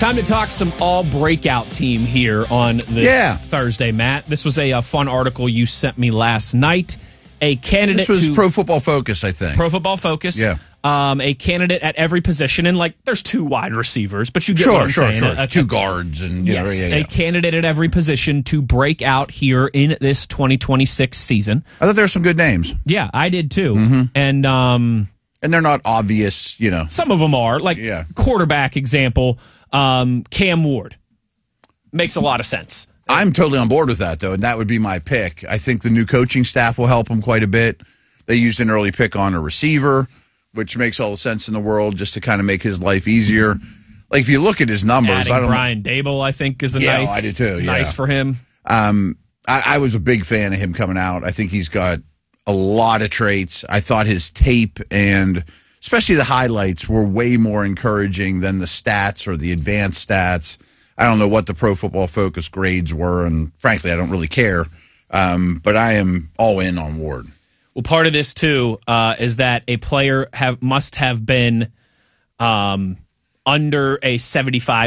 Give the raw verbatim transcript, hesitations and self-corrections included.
Time to talk some all breakout team here on this Yeah. Thursday, Matt. This was a, a fun article you sent me last night. A candidate This was to Pro Football Focus, I think. Pro Football Focus. Yeah. Um, a candidate at every position, and like there's two wide receivers, but you get Sure, what I'm sure, saying. sure. A- a- Two guards and you yes, know, yeah, yeah. a candidate at every position to break out here in this twenty twenty-six season. I thought there were some good names, Yeah, I did too. Mm-hmm. And um, and they're not obvious, you know. some of them are like Yeah. quarterback example. Um, Cam Ward makes a lot of sense. I'm totally on board with that, though, and that would be my pick. I think the new coaching staff will help him quite a bit. They used an early pick on a receiver, which makes all the sense in the world, just to kind of make his life easier. Like, if you look at his numbers, Adding I don't Brian Dable, I think, is a Yeah, nice. I do too, yeah. Nice for him. Um, I, I was a big fan of him coming out. I think he's got a lot of traits. I thought his tape and especially the highlights were way more encouraging than the stats or the advanced stats. I don't know what the Pro Football Focus grades were, and frankly, I don't really care. Um, but I am all in on Ward. Well, part of this too uh, is that a player have must have been um, under a seventy-five